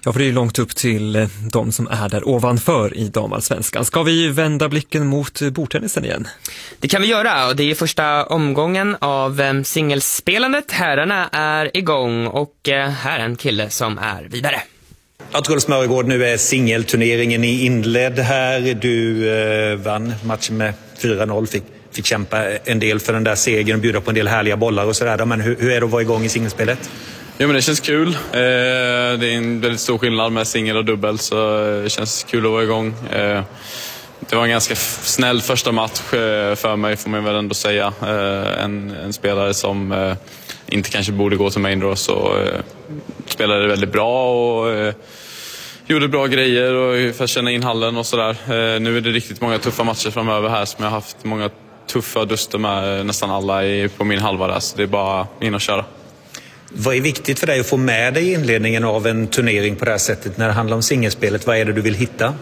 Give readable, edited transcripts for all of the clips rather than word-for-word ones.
Ja, för det är ju långt upp till de som är där ovanför i damallsvenskan. Ska vi vända blicken mot bordtennisen igen? Det kan vi göra, och det är första omgången av singelspelandet. Herrarna är igång och här är en kille som är vidare. Truls Smörgård, nu är singelturneringen inledd här. Du vann matchen med 4-0, fick kämpa en del för den där segern och bjuda på en del härliga bollar och sådär. Men hur är det att vara igång i singelspelet? Jo, men det känns kul. Det är en väldigt stor skillnad med singel och dubbel, så det känns kul att vara igång. Det var en ganska snäll första match för mig, får man väl ändå säga. En spelare som inte kanske borde gå till main draw, så spelade väldigt bra och gjorde bra grejer och för att känna in hallen och sådär. Nu är det riktigt många tuffa matcher framöver här, som jag har haft många tuffa duster med, nästan alla på min halva där, så det är bara in och köra. Vad är viktigt för dig att få med dig i inledningen av en turnering på det här sättet när det handlar om singelspelet? Vad är det du vill hitta?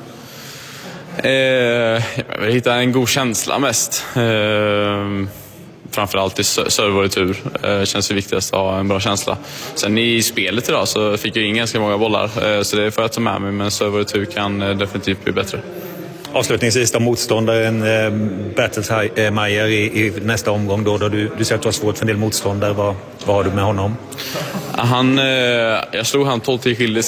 Jag vill hitta en god känsla mest. Framförallt i serve och retur. Känns det viktigast att ha en bra känsla. Sen i spelet idag så fick jag in ganska många bollar, så det får jag ta med mig, men serve och retur kan definitivt bli bättre. Avslutningsvis då, motståndaren Bertelmeier i nästa omgång då du säger att du har svårt för en del motståndare. Vad har du med honom? Jag slog han 12-10 skiljer